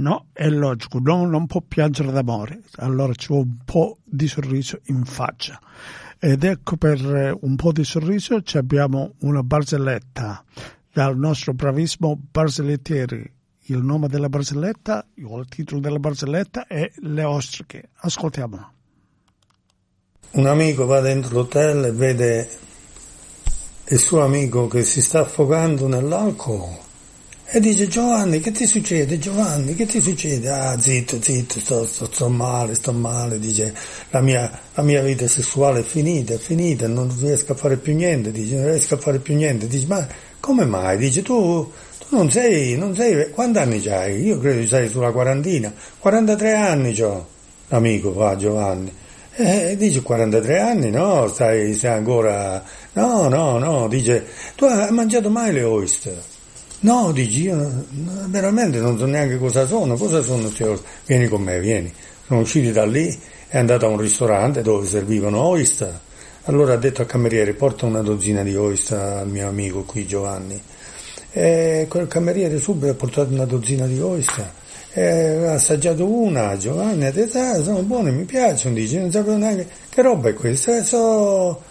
No, è logico, non può piangere d'amore, allora ci vuole un po' di sorriso in faccia. Ed ecco, per un po' di sorriso ci abbiamo una barzelletta dal nostro bravissimo barzellettieri. Il nome della barzelletta, il titolo della barzelletta è Le ostriche. Ascoltiamola. Un amico va dentro l'hotel e vede il suo amico che si sta affogando nell'alcol e dice: Giovanni, che ti succede? Giovanni, che ti succede? Ah, zitto, sto male, dice, la mia vita sessuale è finita, non riesco a fare più niente, dice, ma come mai? Dice, tu non sei, quanti anni c'hai? Io credo che sei sulla quarantina, 43 anni c'ho, l'amico fa Giovanni. Dice 43 anni, no, sei ancora, no, dice, tu hai mangiato mai le oyster? No, dici, io veramente non so neanche cosa sono queste oyster? Vieni con me, vieni. Sono usciti da lì, è andato a un ristorante dove servivano oyster. Allora ha detto al cameriere: porta una dozzina di oyster al mio amico qui Giovanni. E quel cameriere subito ha portato una dozzina di oyster. Ha assaggiato una, Giovanni ha detto: sono buone, mi piacciono, dice, non sapevo neanche che roba è questa, sono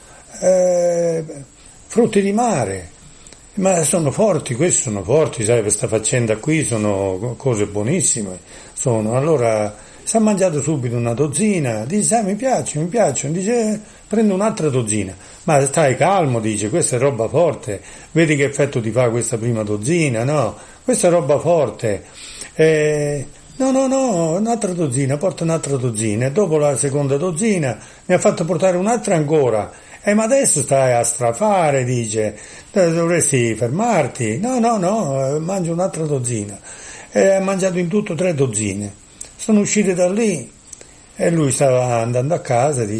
frutti di mare. Ma sono forti, sai, questa faccenda qui sono cose buonissime, allora si è mangiato subito una dozzina, dice, mi piacciono, dice, prendo un'altra dozzina, ma stai calmo, dice, questa è roba forte, vedi che effetto ti fa questa prima dozzina, no, questa è roba forte, no, un'altra dozzina, porta un'altra dozzina, e dopo la seconda dozzina mi ha fatto portare un'altra ancora. Ma adesso stai a strafare, dice, dovresti fermarti. No, mangio un'altra dozzina. Ha mangiato in tutto 3 dozzine. Sono usciti da lì e lui stava andando a casa, dice,